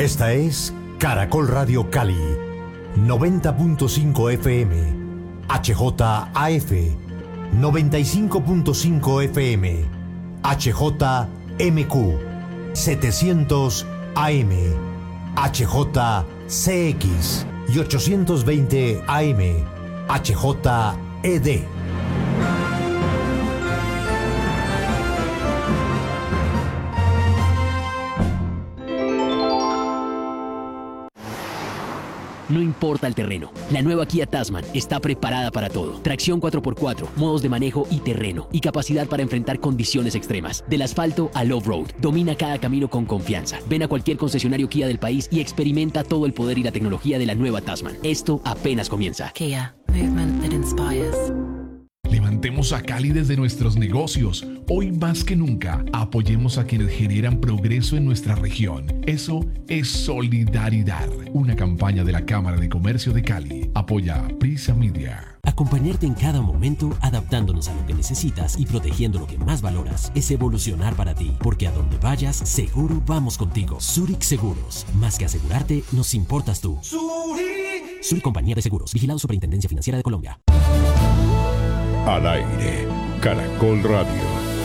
Esta es Caracol Radio Cali, 90.5 FM, HJAF, 95.5 FM, HJMQ, 700 AM, HJCX y 820 AM, HJED. No importa el terreno, la nueva Kia Tasman está preparada para todo. Tracción 4x4, modos de manejo y terreno, y capacidad para enfrentar condiciones extremas. Del asfalto al off-road, domina cada camino con confianza. Ven a cualquier concesionario Kia del país y experimenta todo el poder y la tecnología de la nueva Tasman. Esto apenas comienza. Kia, movement that inspires. Levantemos a Cali desde nuestros negocios. Hoy más que nunca, apoyemos a quienes generan progreso en nuestra región. Eso es solidaridad. Una campaña de la Cámara de Comercio de Cali. Apoya Prisa Media. Acompañarte en cada momento, adaptándonos a lo que necesitas y protegiendo lo que más valoras, es evolucionar para ti. Porque a donde vayas, seguro vamos contigo. Zurich Seguros. Más que asegurarte, nos importas tú. Zurich Compañía de Seguros. Vigilado Superintendencia Financiera de Colombia. Al aire, Caracol Radio.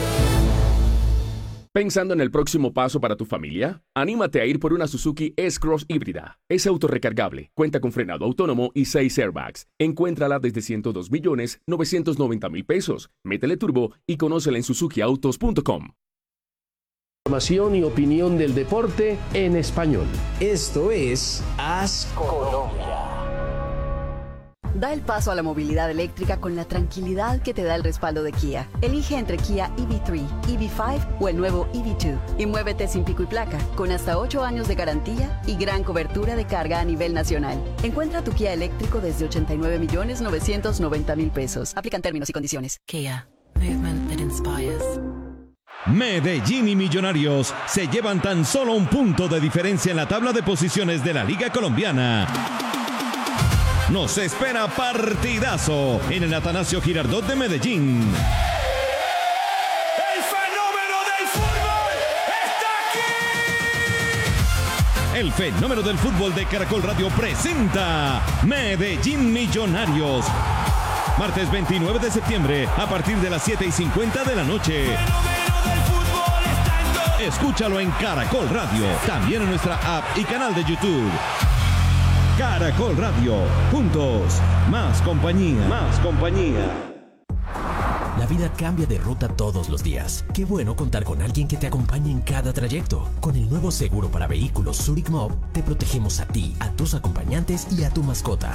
¿Pensando en el próximo paso para tu familia? Anímate a ir por una Suzuki S-Cross híbrida. Es autorrecargable, cuenta con frenado autónomo y 6 airbags. Encuéntrala desde 102.990.000 pesos. Métele turbo y conócela en suzukiautos.com. Información y opinión del deporte en español. Esto es AS Colombia. Da el paso a la movilidad eléctrica con la tranquilidad que te da el respaldo de Kia. Elige entre Kia EV3, EV5 o el nuevo EV2 y muévete sin pico y placa, con hasta 8 años de garantía y gran cobertura de carga a nivel nacional. Encuentra tu Kia eléctrico desde 89.990.000 pesos. Aplican términos y condiciones. Kia, movement that inspires. Medellín y Millonarios se llevan tan solo un punto de diferencia en la tabla de posiciones de la Liga Colombiana. Nos espera partidazo en el Atanasio Girardot de Medellín. ¡El fenómeno del fútbol está aquí! El fenómeno del fútbol de Caracol Radio presenta Medellín Millonarios. Martes 29 de septiembre a partir de las 7:50 de la noche. Escúchalo en Caracol Radio, también en nuestra app y canal de YouTube. Caracol Radio, juntos, más compañía, más compañía. La vida cambia de ruta todos los días. Qué bueno contar con alguien que te acompañe en cada trayecto. Con el nuevo seguro para vehículos Zurich Mob, te protegemos a ti, a tus acompañantes y a tu mascota.